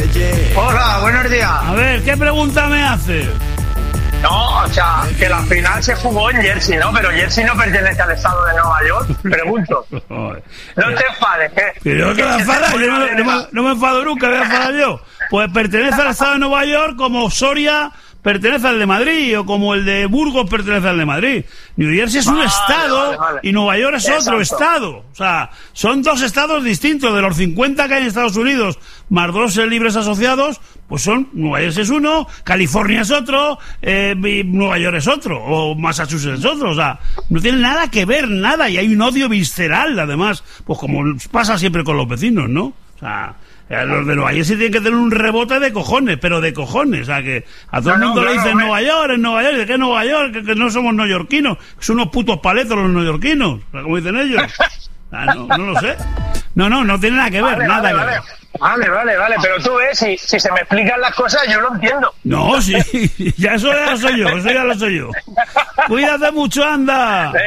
Hola, buenos días. A ver, ¿qué pregunta me haces? No, o sea, que la final se jugó en Jersey, ¿no? Pero Jersey no pertenece al estado de Nueva York. Pregunto. No te enfades, ¿eh? Pero te enfadas, yo no me enfado nunca, me voy a enfadar yo. Pues pertenece al estado de Nueva York como Soria pertenece al de Madrid o como el de Burgos pertenece al de Madrid. New Jersey es un estado vale. Y Nueva York es otro estado. O sea, son dos estados distintos. De los 50 que hay en Estados Unidos, más 2 libres asociados, pues son, Nueva Jersey es uno, California es otro, Nueva York es otro, o Massachusetts es otro. O sea, no tiene nada que ver, nada. Y hay un odio visceral, además, pues como pasa siempre con los vecinos, ¿no? O sea, los de Nueva Jersey tienen que tener un rebote de cojones, pero de cojones. O sea, que a todo el mundo le dicen Nueva York, ¿de qué Nueva York? Que no somos neoyorquinos, que son unos putos paletos los neoyorquinos, o sea, como dicen ellos. No lo sé. No tiene nada que ver, nada que ver. Vale, pero tú ves, si se me explican las cosas, yo lo entiendo. No, sí, eso ya lo soy yo. Cuídate mucho, anda.